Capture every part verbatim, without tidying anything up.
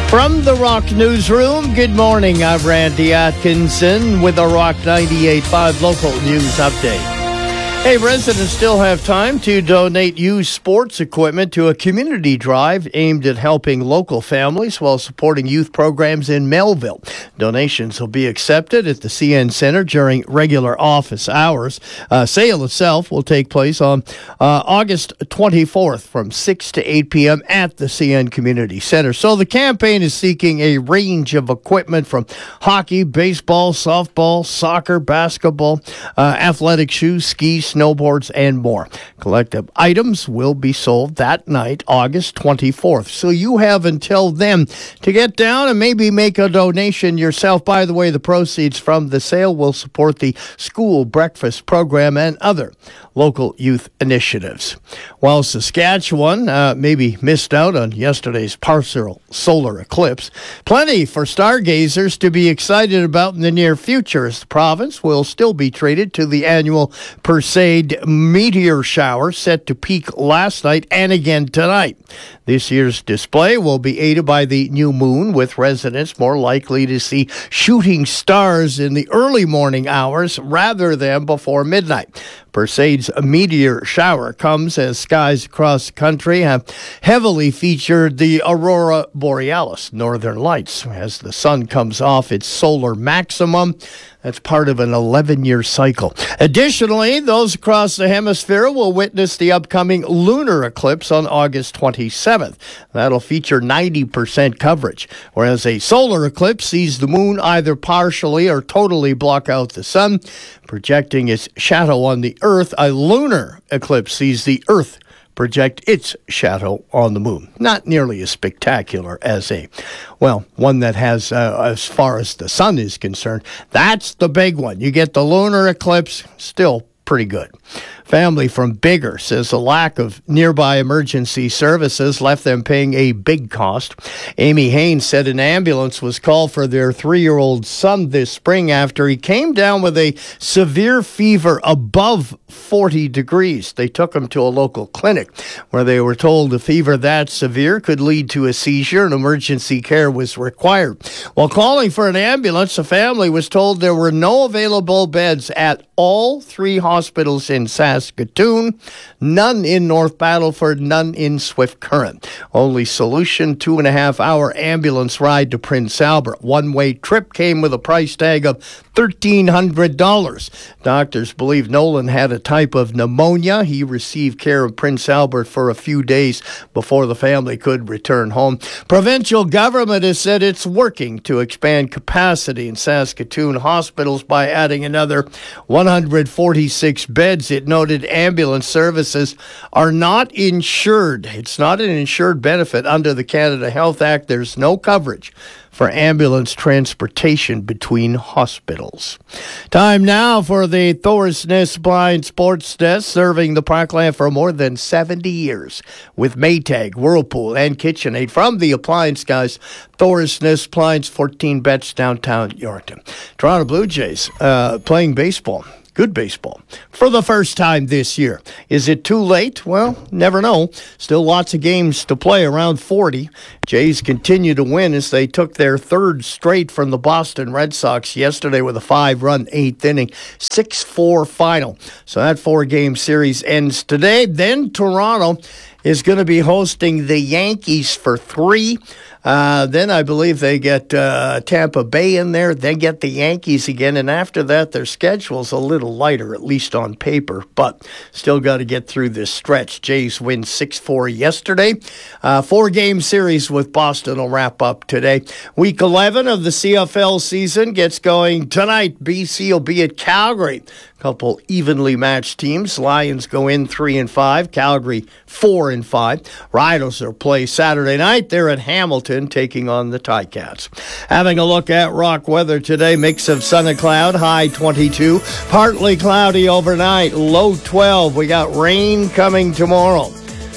From the Rock Newsroom, good morning. I'm Randy Atkinson with the Rock ninety-eight point five local news update. Hey, residents still have time to donate used sports equipment to a community drive aimed at helping local families while supporting youth programs in Melville. Donations will be accepted at the C N Center during regular office hours. Uh, sale itself will take place on uh, August twenty-fourth from six to eight p.m. at the C N Community Center. So the campaign is seeking a range of equipment from hockey, baseball, softball, soccer, basketball, uh, athletic shoes, skis, snowboards, and more. Collective items will be sold that night, August twenty-fourth. So you have until then to get down and maybe make a donation yourself. By the way, the proceeds from the sale will support the school breakfast program and other local youth initiatives. While Saskatchewan uh, maybe missed out on yesterday's partial solar eclipse, plenty for stargazers to be excited about in the near future, as the province will still be treated to the annual Perseid meteor shower set to peak last night and again tonight. This year's display will be aided by the new moon, with residents more likely to see shooting stars in the early morning hours rather than before midnight. Perseid's meteor shower comes as skies across the country have heavily featured the aurora borealis, northern lights, as the sun comes off its solar maximum. That's part of an eleven-year cycle. Additionally, those across the hemisphere will witness the upcoming lunar eclipse on August twenty-seventh. That'll feature ninety percent coverage, whereas a solar eclipse sees the moon either partially or totally block out the sun, projecting its shadow on the Earth. A lunar eclipse sees the Earth project its shadow on the moon. Not nearly as spectacular as a, well, one that has, uh, as far as the sun is concerned, that's the big one. You get the lunar eclipse, still pretty good. Family from Bigger says the lack of nearby emergency services left them paying a big cost. Amy Haynes said an ambulance was called for their three-year-old son this spring after he came down with a severe fever above forty degrees. They took him to a local clinic where they were told a fever that severe could lead to a seizure and emergency care was required. While calling for an ambulance, the family was told there were no available beds at all three hospitals in Saskatoon, none in North Battleford, none in Swift Current. Only solution, two and a half hour ambulance ride to Prince Albert. One-way trip came with a price tag of thirteen hundred dollars. Doctors believe Nolan had a type of pneumonia. He received care in Prince Albert for a few days before the family could return home. Provincial government has said it's working to expand capacity in Saskatoon hospitals by adding another one hundred forty-six beds. It noted ambulance services are not insured. It's not an insured benefit under the Canada Health Act. There's no coverage for ambulance transportation between hospitals. Time now for the Thorsness Blind Sports Desk, serving the Parkland for more than seventy years with Maytag, Whirlpool, and KitchenAid. From the appliance guys, Thorsness Blinds, fourteen bets, downtown Yorkton. Toronto Blue Jays uh, playing baseball. Good baseball for the first time this year. Is it too late? Well, never know. Still lots of games to play, around forty. Jays continue to win as they took their third straight from the Boston Red Sox yesterday with a five-run eighth inning, six four final. So that four-game series ends today. Then Toronto is going to be hosting the Yankees for three. Uh, then I believe they get uh, Tampa Bay in there. They get the Yankees again. And after that, their schedule's a little lighter, at least on paper. But still got to get through this stretch. Jays win six four yesterday. Uh, four-game series with Boston will wrap up today. Week eleven of the C F L season gets going tonight. B C will be at Calgary. Couple evenly matched teams. Lions go in three and five. Calgary four and five. Riders will play Saturday night. They're at Hamilton taking on the Ticats. Having a look at rock weather today. Mix of sun and cloud. High twenty-two. Partly cloudy overnight. Low twelve. We got rain coming tomorrow.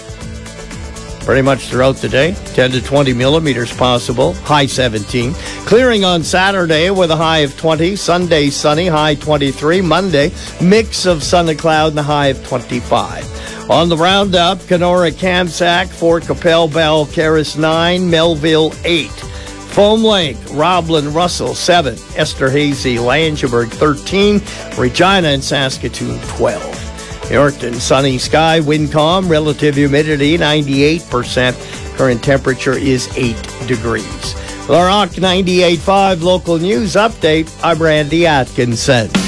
Pretty much throughout the day, ten to twenty millimeters possible, high seventeen. Clearing on Saturday with a high of twenty. Sunday, sunny, high twenty-three. Monday, mix of sun and cloud and a high of twenty-five. On the roundup, Kenora, Kamsack, Fort Capel, Bell, Caris nine, Melville eight. Foam Lake, Roblin, Russell, seven. Esterhazy, Langeberg, thirteen. Regina and Saskatoon, twelve. Yorkton, sunny sky, wind calm, relative humidity, ninety-eight percent. Current temperature is eight degrees. The Rock ninety-eight point five local news update. I'm Randy Atkinson.